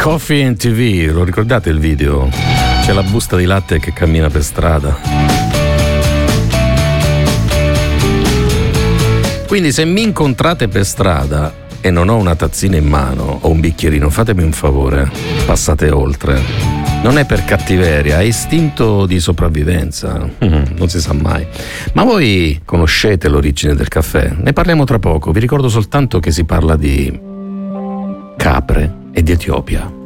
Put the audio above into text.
Coffee and TV, lo ricordate il video? C'è la busta di latte che cammina per strada. Quindi se mi incontrate per strada e non ho una tazzina in mano o un bicchierino, fatemi un favore, passate oltre. Non è per cattiveria, è istinto di sopravvivenza, non si sa mai. Ma voi conoscete l'origine del caffè? Ne parliamo tra poco, vi ricordo soltanto che si parla di capre e di Etiopia.